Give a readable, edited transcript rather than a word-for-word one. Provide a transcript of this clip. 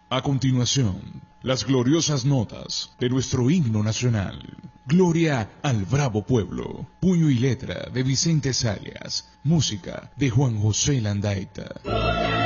A continuación, las gloriosas notas de nuestro himno nacional. Gloria al bravo pueblo. Puño y letra de Vicente Salias. Música de Juan José Landaeta.